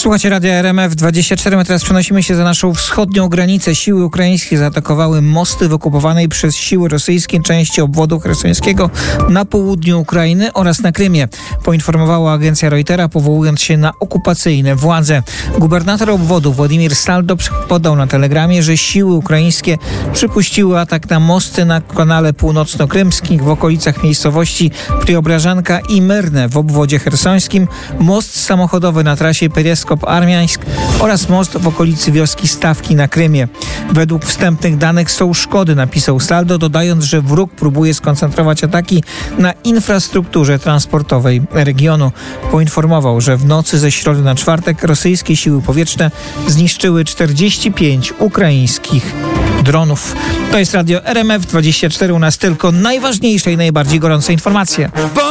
Słuchajcie Radia RMF24. My teraz przenosimy się za naszą wschodnią granicę. Siły ukraińskie zaatakowały mosty w okupowanej przez siły rosyjskie części obwodu chersońskiego na południu Ukrainy oraz na Krymie. Poinformowała agencja Reutera, powołując się na okupacyjne władze. Gubernator obwodu Władimir Saldo podał na telegramie, że siły ukraińskie przypuściły atak na mosty na kanale północno-krymskim w okolicach miejscowości Priobrażanka i Myrne w obwodzie chersońskim, most samochodowy na trasie Pereskop-Armiańsk oraz most w okolicy wioski Stawki na Krymie. Według wstępnych danych są szkody, napisał Saldo, dodając, że wróg próbuje skoncentrować ataki na infrastrukturze transportowej regionu. Poinformował, że w nocy ze środy na czwartek rosyjskie siły powietrzne zniszczyły 45 ukraińskich dronów. To jest Radio RMF24. U nas tylko najważniejsze i najbardziej gorące informacje.